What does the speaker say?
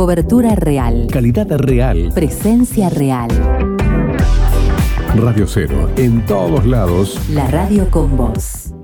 Cobertura real. Calidad real. Presencia real. Radio Cero, en todos lados. La radio con vos.